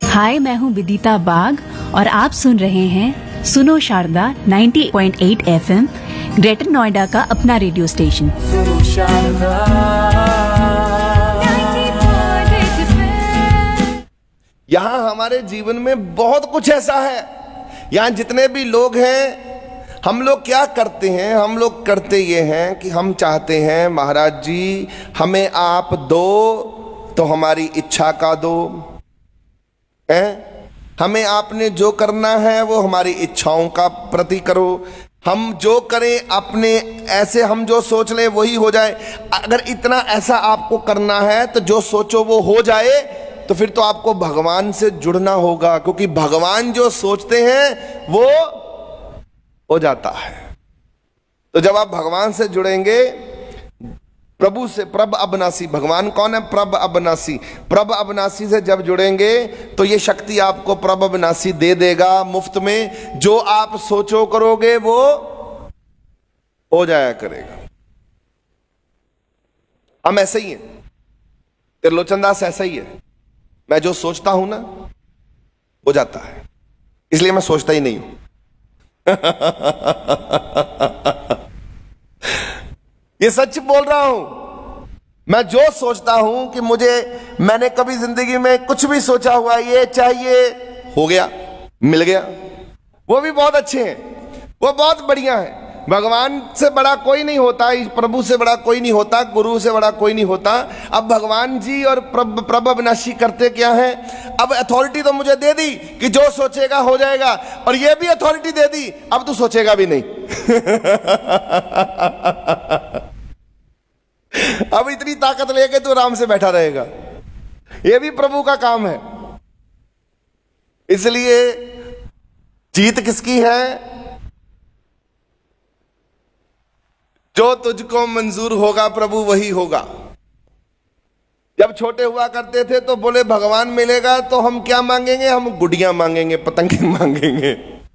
हाय, मैं हूँ विदिता बाग और आप सुन रहे हैं सुनो शारदा 90.8 एफएम, ग्रेटर नोएडा का अपना रेडियो स्टेशन। सुनो शारदा। यहाँ हमारे जीवन में बहुत कुछ ऐसा है। यहाँ जितने भी लोग हैं, हम लोग क्या करते हैं? हम लोग करते ये हैं कि हम चाहते हैं महाराज जी हमें आप दो तो हमारी इच्छा का दो है, हमें आपने जो करना है वो हमारी इच्छाओं का प्रति करो, हम जो करें अपने ऐसे हम जो सोच लें वही हो जाए। अगर इतना ऐसा आपको करना है तो जो सोचो वो हो जाए, तो फिर तो आपको भगवान से जुड़ना होगा, क्योंकि भगवान जो सोचते हैं वो हो जाता है। तो जब आप भगवान से जुड़ेंगे, प्रभु से, प्रभ अबनासी, भगवान कौन है? प्रभ अबनासी। प्रभ अबनासी से जब जुड़ेंगे तो ये शक्ति आपको प्रभ अबनासी दे देगा मुफ्त में। जो आप सोचो करोगे वो हो जाया करेगा। हम ऐसे ही हैं, त्रिलोचन दास ऐसा ही है। मैं जो सोचता हूं ना हो जाता है, इसलिए मैं सोचता ही नहीं हूं। ये सच बोल रहा हूं। मैं जो सोचता हूं कि मैंने कभी जिंदगी में कुछ भी सोचा हुआ ये चाहिए, हो गया, मिल गया। वो भी बहुत अच्छे हैं, वो बहुत बढ़िया है। भगवान से बड़ा कोई नहीं होता, इस प्रभु से बड़ा कोई नहीं होता, गुरु से बड़ा कोई नहीं होता। अब भगवान जी और प्रभ अविनाशी करते क्या है? अब अथॉरिटी तो मुझे दे दी कि जो सोचेगा हो जाएगा, और ये भी अथॉरिटी दे दी अब तू सोचेगा भी नहीं। अब इतनी ताकत लेके तू आराम से बैठा रहेगा। ये भी प्रभु का काम है। इसलिए जीत किसकी है? जो तुझको मंजूर होगा प्रभु वही होगा। जब छोटे हुआ करते थे तो बोले भगवान मिलेगा तो हम क्या मांगेंगे? हम गुड़ियां मांगेंगे, पतंगे मांगेंगे।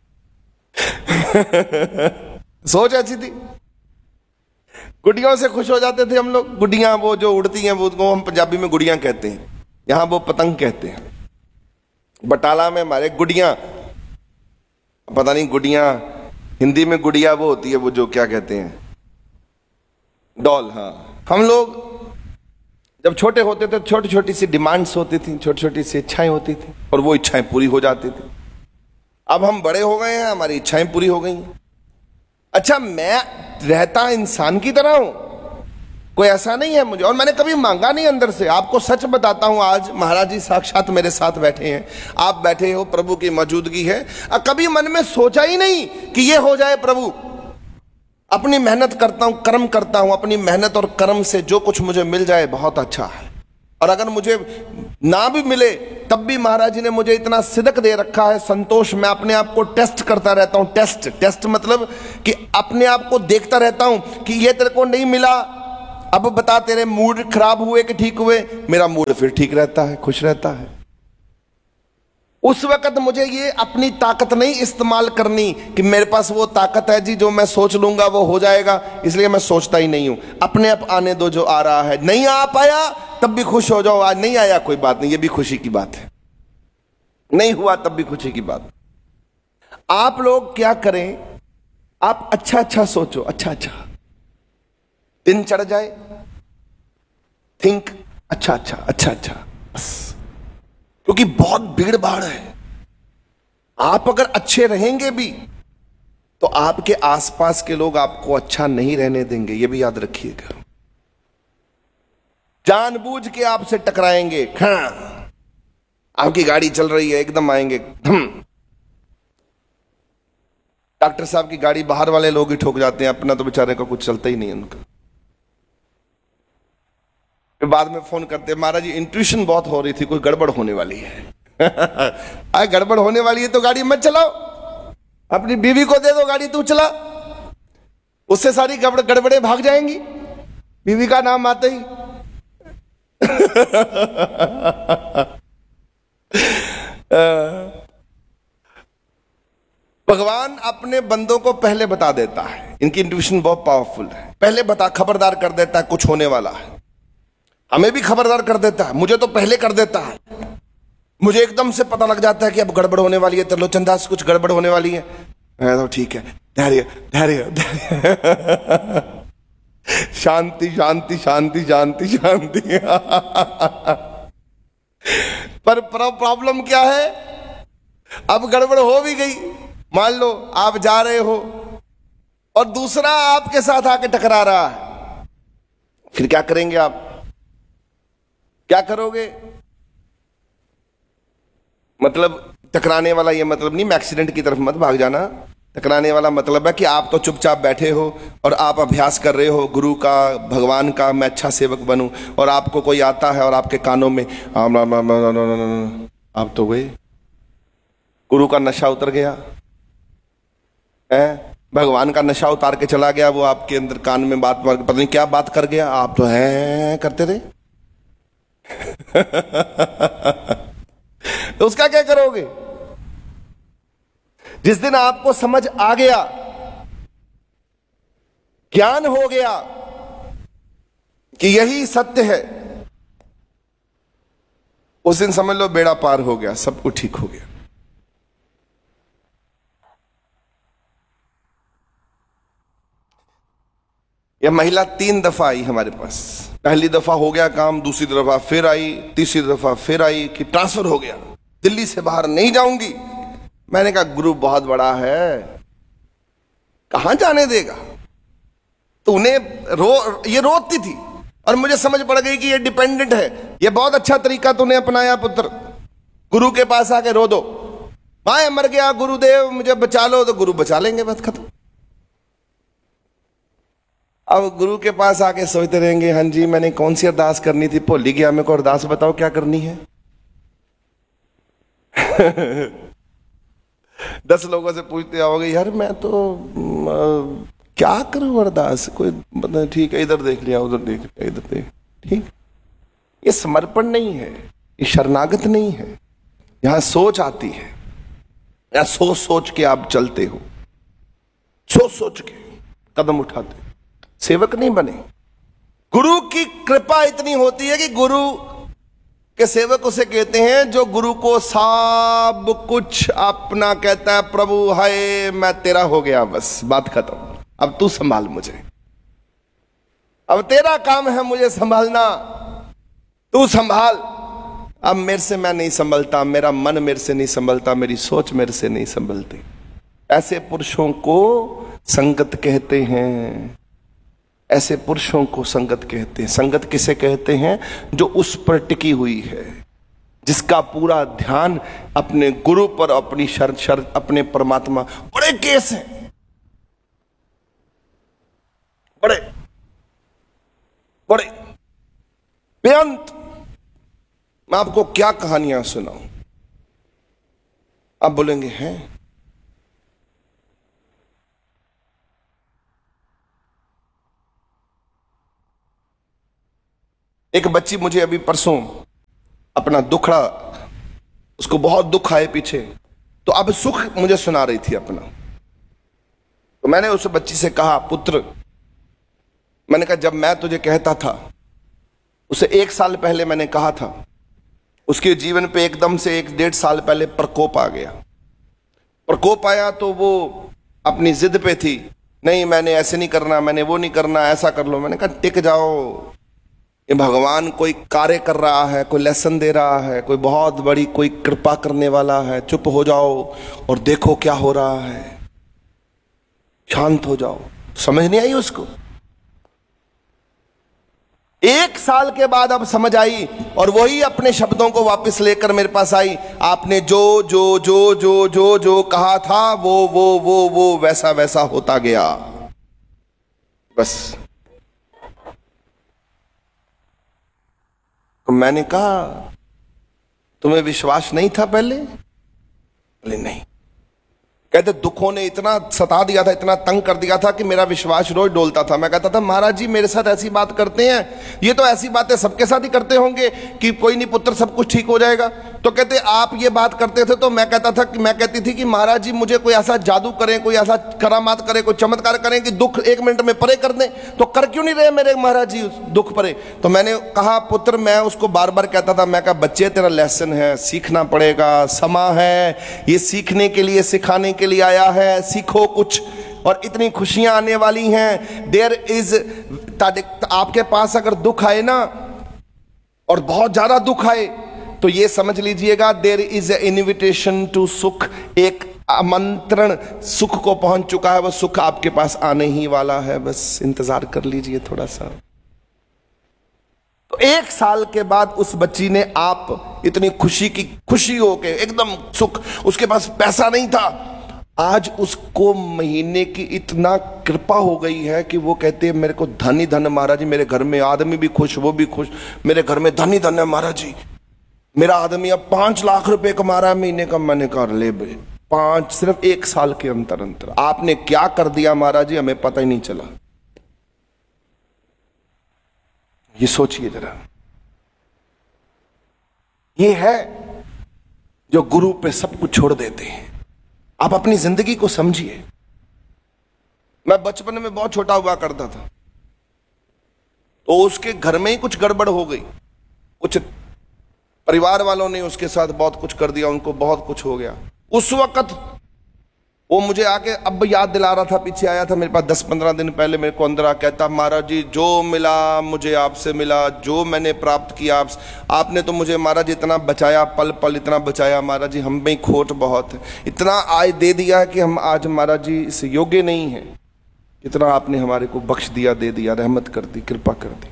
सोच ऐसी थी। गुड़ियों से खुश हो जाते थे हम लोग। गुड़ियां वो जो उड़ती हैं वो हम पंजाबी में गुड़ियां कहते हैं, यहां वो पतंग कहते हैं। बटाला में हमारे गुड़ियां, पता नहीं गुड़ियां हिंदी में गुड़िया वो होती है, वो जो क्या कहते हैं, डॉल। हाँ, हम लोग जब छोटे होते थे छोटी छोटी सी डिमांड्स होती थी, छोटी छोटी सी इच्छाएं होती थी, और वो इच्छाएं पूरी हो जाती थी। अब हम बड़े हो गए हैं, हमारी इच्छाएं पूरी हो गई। अच्छा, मैं रहता इंसान की तरह हूं, कोई ऐसा नहीं है मुझे, और मैंने कभी मांगा नहीं अंदर से। आपको सच बताता हूं, आज महाराज जी साक्षात मेरे साथ बैठे हैं, आप बैठे हो, प्रभु की मौजूदगी है। कभी मन में सोचा ही नहीं कि ये हो जाए प्रभु। अपनी मेहनत करता हूं, कर्म करता हूं, अपनी मेहनत और कर्म से जो कुछ मुझे मिल जाए बहुत अच्छा है। और अगर मुझे ना भी मिले तब भी महाराज जी ने मुझे इतना सिदक दे रखा है, संतोष। मैं अपने आप को टेस्ट करता रहता हूं। टेस्ट मतलब कि अपने आप को देखता रहता हूं कि ये तेरे को नहीं मिला, अब बता तेरे मूड खराब हुए कि ठीक हुए। मेरा मूड फिर ठीक रहता है, खुश रहता है। उस वक्त मुझे ये अपनी ताकत नहीं इस्तेमाल करनी कि मेरे पास वो ताकत है जी जो मैं सोच लूंगा वो हो जाएगा, इसलिए मैं सोचता ही नहीं हूं। अपने आप आने दो जो आ रहा है। नहीं आ पाया तब भी खुश हो जाओ, आज नहीं आया कोई बात नहीं, ये भी खुशी की बात है। नहीं हुआ तब भी खुशी की बात। आप लोग क्या करें? आप अच्छा अच्छा सोचो, अच्छा अच्छा दिन चढ़ जाए, थिंक अच्छा अच्छा अच्छा अच्छा, बस। क्योंकि बहुत भीड़ भाड़ है। आप अगर अच्छे रहेंगे भी तो आपके आसपास के लोग आपको अच्छा नहीं रहने देंगे, ये भी याद रखिएगा। जानबूझ के आपसे टकराएंगे। हाँ, आपकी गाड़ी चल रही है, एकदम आएंगे धम। डॉक्टर साहब की गाड़ी बाहर वाले लोग ही ठोक जाते हैं, अपना तो बेचारे का कुछ चलता ही नहीं है उनका। फिर बाद में फोन करते हैं, महाराज जी इंट्यूशन बहुत हो रही थी, कोई गड़बड़ होने वाली है। आए गड़बड़ होने वाली है तो गाड़ी मत चलाओ, अपनी बीवी को दे दो गाड़ी, तू चला, उससे सारी गड़बड़े भाग जाएंगी बीवी का नाम आते ही। भगवान अपने बंदों को पहले बता देता है, इनकी इंट्यूशन बहुत पावरफुल है। पहले खबरदार कर देता है कुछ होने वाला है। हमें भी खबरदार कर देता है, मुझे तो पहले कर देता है। मुझे एकदम से पता लग जाता है कि अब गड़बड़ होने वाली है, त्रिलोचन दास कुछ गड़बड़ होने वाली है। मैं तो ठीक है, धैर्य धैर्य धैर्य, शांति शांति शांति शांति शांति। पर प्रॉब्लम क्या है, अब गड़बड़ हो भी गई, मान लो आप जा रहे हो और दूसरा आपके साथ आके टकरा रहा है, फिर क्या करेंगे आप, क्या करोगे? मतलब टकराने वाला ये मतलब नहीं, मैं एक्सीडेंट की तरफ मत भाग जाना। टकराने वाला मतलब है कि आप तो चुपचाप बैठे हो और आप अभ्यास कर रहे हो गुरु का, भगवान का, मैं अच्छा सेवक बनूं, और आपको कोई आता है और आपके कानों में आप तो गए, गुरु का नशा उतर गया है, भगवान का नशा उतार के चला गया, वो आपके अंदर कान में बात मार के पता नहीं क्या बात कर गया, आप तो है करते रहे। तो उसका क्या करोगे? जिस दिन आपको समझ आ गया, ज्ञान हो गया कि यही सत्य है, उस दिन समझ लो बेड़ा पार हो गया, सब कुछ ठीक हो गया। यह महिला 3 दफा आई हमारे पास। पहली दफा हो गया काम, दूसरी दफा फिर आई, तीसरी दफा फिर आई कि ट्रांसफर हो गया, दिल्ली से बाहर नहीं जाऊंगी। मैंने कहा गुरु बहुत बड़ा है, कहां जाने देगा। तो उन्हें ये रोती थी और मुझे समझ पड़ गई कि ये डिपेंडेंट है। ये बहुत अच्छा तरीका तूने अपनाया पुत्र, गुरु के पास आके रो दो, मैं मर गया गुरुदेव मुझे बचा लो, तो गुरु बचा लेंगे, बस खत्म। अब गुरु के पास आके सोचते रहेंगे, हाँ जी मैंने कौन सी अरदास करनी थी, भूल ही गया, मेरे को अरदास बताओ क्या करनी है। 10 लोगों से पूछते आओगे, यार मैं तो क्या करूं अरदास, कोई मतलब ठीक है, इधर देख लिया, उधर देख लिया, इधर देख, ठीक। ये समर्पण नहीं है, ये शरणागत नहीं है। यहां सोच आती है, या सोच सोच के आप चलते हो, सोच सोच के कदम उठाते, सेवक नहीं बने। गुरु की कृपा इतनी होती है कि गुरु के सेवक उसे कहते हैं जो गुरु को सब कुछ अपना कहता है, प्रभु हाय मैं तेरा हो गया, बस बात खत्म, अब तू संभाल मुझे, अब तेरा काम है मुझे संभालना, तू संभाल। अब मेरे से मैं नहीं संभलता, मेरा मन मेरे से नहीं संभलता, मेरी सोच मेरे से नहीं संभलती। ऐसे पुरुषों को संगत कहते हैं, ऐसे पुरुषों को संगत कहते हैं। संगत किसे कहते हैं? जो उस पर टिकी हुई है, जिसका पूरा ध्यान अपने गुरु पर, अपनी शर्त अपने परमात्मा। बड़े केस हैं, बड़े बड़े बेअंत। मैं आपको क्या कहानियां सुनाऊं, आप बोलेंगे हैं। एक बच्ची मुझे अभी परसों अपना दुखड़ा, उसको बहुत दुख आए पीछे, तो अब सुख मुझे सुना रही थी अपना। तो मैंने उस बच्ची से कहा, पुत्र, मैंने कहा जब मैं तुझे कहता था, उसे 1 साल पहले मैंने कहा था, उसके जीवन पे एकदम से 1-1.5 साल पहले प्रकोप आ गया। प्रकोप आया तो वो अपनी जिद पे थी, नहीं मैंने ऐसे नहीं करना, मैंने वो नहीं करना, ऐसा कर लो। मैंने कहा टिक जाओ, ये भगवान कोई कार्य कर रहा है, कोई लेसन दे रहा है, कोई बहुत बड़ी कोई कृपा करने वाला है, चुप हो जाओ और देखो क्या हो रहा है, शांत हो जाओ। समझ नहीं आई उसको। 1 साल के बाद अब समझ आई और वही अपने शब्दों को वापस लेकर मेरे पास आई। आपने जो जो जो जो जो जो कहा था वो वैसा वैसा होता गया, बस। तो मैंने कहा तुम्हें विश्वास नहीं था पहले? बोले नहीं। कहते दुखों ने इतना सता दिया था, इतना तंग कर दिया था कि मेरा विश्वास रोज डोलता था। मैं कहता था महाराज जी मेरे साथ ऐसी बात करते हैं, ये तो ऐसी बातें सबके साथ ही करते होंगे कि कोई नहीं पुत्र सब कुछ ठीक हो जाएगा। तो कहते आप ये बात करते थे तो मैं कहती थी कि महाराज जी मुझे कोई ऐसा जादू करें, कोई ऐसा करामात करें, कोई चमत्कार करें कि दुख 1 मिनट में परे कर दें। तो कर क्यों नहीं रहे मेरे महाराज जी दुख परे? तो मैंने कहा पुत्र, मैं उसको बार बार कहता था, मैं कहा बच्चे तेरा लेसन है, सीखना पड़ेगा, समा है, ये सीखने के लिए सिखाने के लिए आया है, सीखो कुछ, और इतनी खुशियां आने वाली हैं। देयर इज, आपके पास अगर दुख आए ना और बहुत ज्यादा दुख आए तो ये समझ लीजिएगा there is a invitation to सुख, एक आमंत्रण सुख को पहुंच चुका है, वो सुख आपके पास आने ही वाला है, बस इंतजार कर लीजिए थोड़ा सा। तो 1 साल के बाद उस बच्ची ने आप इतनी खुशी होके एकदम सुख, उसके पास पैसा नहीं था, आज उसको महीने की इतना कृपा हो गई है कि वो कहते हैं मेरे को धन ही धन महाराज जी, मेरे घर में आदमी भी खुश, वो भी खुश, मेरे घर में धन ही धन है महाराज जी, मेरा आदमी अब 5 लाख रुपए कमा रहा है महीने का। मैंने कहा ले भाई 5, सिर्फ 1 साल के अंतर आपने क्या कर दिया महाराज जी, हमें पता ही नहीं चला। ये सोचिए जरा, ये है जो गुरु पे सब कुछ छोड़ देते हैं। आप अपनी जिंदगी को समझिए। मैं बचपन में बहुत छोटा हुआ करता था, तो उसके घर में ही कुछ गड़बड़ हो गई, कुछ परिवार वालों ने उसके साथ बहुत कुछ कर दिया, उनको बहुत कुछ हो गया। उस वक्त वो मुझे आके अब याद दिला रहा था, पीछे आया था मेरे पास 10-15 दिन पहले, मेरे को अंदर आ कहता महाराज जी जो मिला मुझे आपसे मिला, जो मैंने प्राप्त किया आपने तो मुझे महाराज इतना बचाया, पल पल इतना बचाया महाराज जी, हम में खोट बहुत है, इतना आय दे दिया कि हम आज महाराज जी इस योग्य नहीं है, इतना आपने हमारे को बख्श दिया, दे दिया, रहमत कर दी, कृपा कर दी।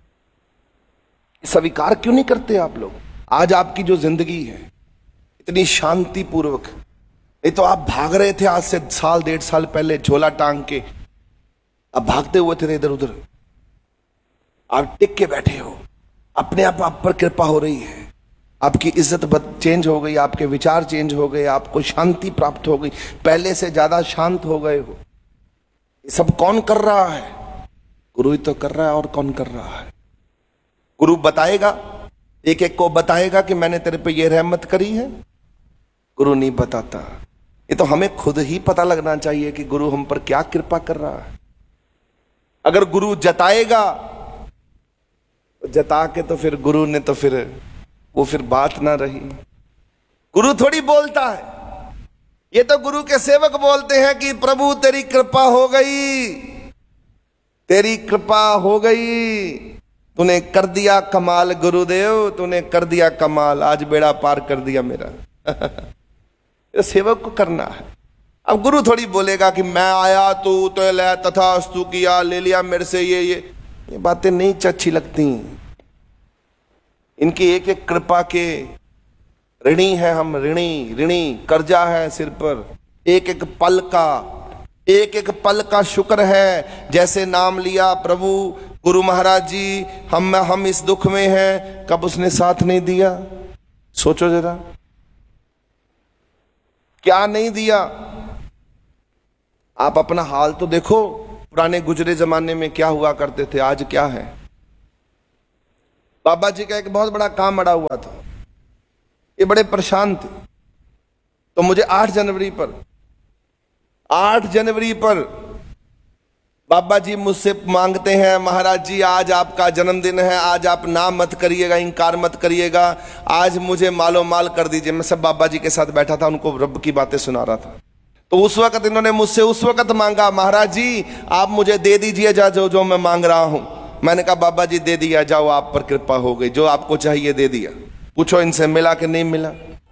स्वीकार क्यों नहीं करते आप लोग? आज आपकी जो जिंदगी है इतनी शांति पूर्वक, नहीं तो आप भाग रहे थे आज से 1.5 साल पहले झोला टांग के, अब भागते हुए थे इधर उधर, आप टिक के बैठे हो, अपने आप पर कृपा हो रही है, आपकी इज्जत चेंज हो गई, आपके विचार चेंज हो गए, आपको शांति प्राप्त हो गई, पहले से ज्यादा शांत हो गए हो। ये सब कौन कर रहा है? गुरु ही तो कर रहा है, और कौन कर रहा है? गुरु बताएगा, एक एक को बताएगा कि मैंने तेरे पे ये रहमत करी है। गुरु नहीं बताता, ये तो हमें खुद ही पता लगना चाहिए कि गुरु हम पर क्या कृपा कर रहा है। अगर गुरु जताएगा तो जता के तो फिर गुरु ने तो फिर वो फिर बात ना रही। गुरु थोड़ी बोलता है, ये तो गुरु के सेवक बोलते हैं कि प्रभु तेरी कृपा हो गई, तेरी कृपा हो गई, तूने कर दिया कमाल गुरुदेव, तूने कर दिया कमाल, आज बेड़ा पार कर दिया मेरा। सेवक को करना है। अब गुरु थोड़ी बोलेगा कि मैं आया तो ले तथास्तु किया, ले लिया मेरे से ये बातें नहीं अच्छी लगती। इनकी एक एक कृपा के ऋणी है हम, ऋणी कर्जा है सिर पर, एक एक पल का शुक्र है। जैसे नाम लिया प्रभु गुरु महाराज जी, हम इस दुख में हैं, कब उसने साथ नहीं दिया? सोचो जरा, क्या नहीं दिया? आप अपना हाल तो देखो, पुराने गुजरे जमाने में क्या हुआ करते थे, आज क्या है। बाबा जी का एक बहुत बड़ा काम अड़ा हुआ था, ये बड़े परेशान थे, तो मुझे 8 जनवरी पर बाबा जी मुझसे मांगते हैं, महाराज जी आज आपका जन्मदिन है, आज आप ना मत करिएगा, इनकार मत करिएगा, आज मुझे मालो माल कर दीजिए। मैं सब बाबा जी के साथ बैठा था, उनको रब की बातें सुना रहा था। तो उस वक्त इन्होंने मुझसे उस वक्त मांगा, महाराज जी आप मुझे दे दीजिए जो मैं मांग रहा हूं। मैंने कहा बाबा जी दे दिया, जाओ आप पर कृपा हो गई, जो आपको चाहिए दे दिया। पूछो इनसे मिला कि नहीं मिला?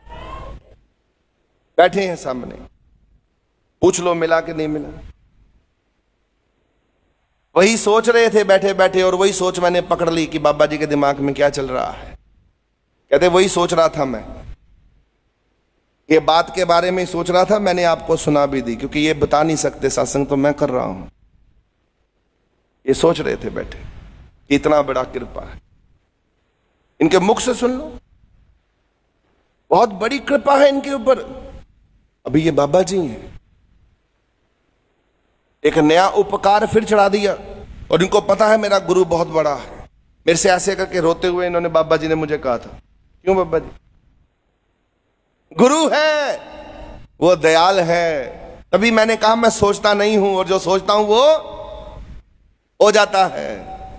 बैठे हैं सामने, पूछ लो मिला कि नहीं मिला। वही सोच रहे थे बैठे बैठे, और वही सोच मैंने पकड़ ली कि बाबा जी के दिमाग में क्या चल रहा है। कहते वही सोच रहा था मैं, ये बात के बारे में सोच रहा था, मैंने आपको सुना भी दी, क्योंकि ये बता नहीं सकते, सत्संग तो मैं कर रहा हूं। ये सोच रहे थे बैठे कि इतना बड़ा कृपा है, इनके मुख से सुन लो, बहुत बड़ी कृपा है इनके ऊपर। अभी ये बाबा जी हैं, एक नया उपकार फिर चढ़ा दिया, और इनको पता है मेरा गुरु बहुत बड़ा है। मेरे से ऐसे करके रोते हुए इन्होंने, बाबा जी ने मुझे कहा था, क्यों बाबा जी? गुरु है, वो दयाल है। तभी मैंने कहा मैं सोचता नहीं हूं और जो सोचता हूं वो हो जाता है।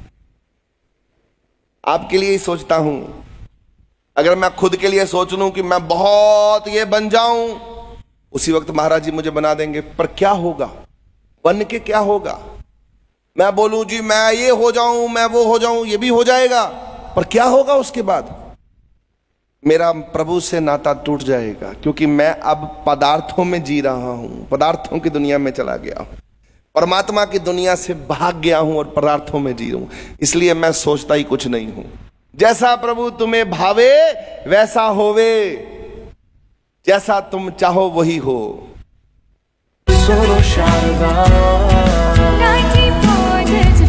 आपके लिए ही सोचता हूं। अगर मैं खुद के लिए सोच लूं कि मैं बहुत ये बन जाऊं, उसी वक्त महाराज जी मुझे बना देंगे। पर क्या होगा, बन के क्या होगा? मैं बोलूं जी मैं ये हो जाऊं, मैं वो हो जाऊं, ये भी हो जाएगा, पर क्या होगा उसके बाद? मेरा प्रभु से नाता टूट जाएगा, क्योंकि मैं अब पदार्थों में जी रहा हूं, पदार्थों की दुनिया में चला गया हूं, परमात्मा की दुनिया से भाग गया हूं और पदार्थों में जी रहा हूं। इसलिए मैं सोचता ही कुछ नहीं हूं। जैसा प्रभु तुम्हें भावे वैसा होवे, जैसा तुम चाहो वही हो। सुनो शारदा 90.8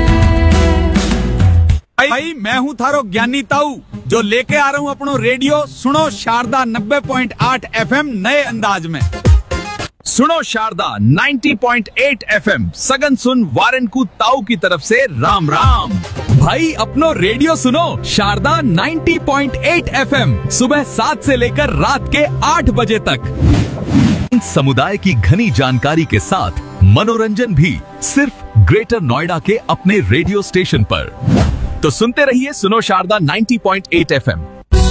भाई मैं हूँ थारो ज्ञानी ताऊ, जो लेके आ रहा हूँ अपनो रेडियो सुनो शारदा 90.8 FM नए अंदाज में। सुनो शारदा 90.8 FM सगन सुन वारनकू ताऊ की तरफ से राम राम। भाई अपनो रेडियो सुनो शारदा 90.8 FM सुबह 7 से लेकर रात के 8 बजे तक। समुदाय की घनी जानकारी के साथ मनोरंजन भी सिर्फ ग्रेटर नोएडा के अपने रेडियो स्टेशन पर। तो सुनते रहिए सुनो शारदा 90.8 FM।